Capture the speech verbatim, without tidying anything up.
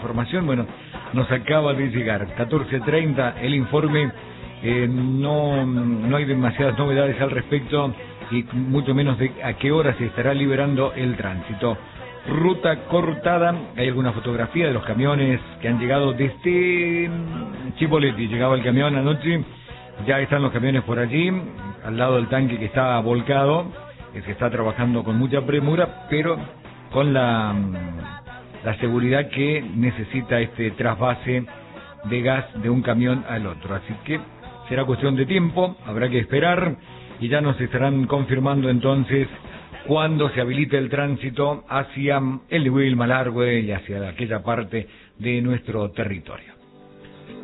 información, bueno, nos acaba de llegar, catorce treinta, el informe, eh, no, no hay demasiadas novedades al respecto y mucho menos de a qué hora se estará liberando el tránsito. Ruta cortada, hay alguna fotografía de los camiones que han llegado desde Chipoleti, llegaba el camión anoche, ya están los camiones por allí, al lado del tanque que está volcado, que se está trabajando con mucha premura, pero con la, la seguridad que necesita este trasvase de gas de un camión al otro. Así que será cuestión de tiempo, habrá que esperar y ya nos estarán confirmando entonces cuando se habilite el tránsito hacia el Wilma Largue y hacia aquella parte de nuestro territorio.